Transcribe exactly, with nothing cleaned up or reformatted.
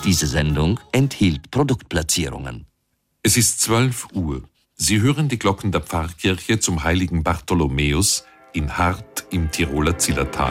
Diese Sendung enthielt Produktplatzierungen. Es ist zwölf Uhr. Sie hören die Glocken der Pfarrkirche zum heiligen Bartholomäus in Hart im Tiroler Zillertal.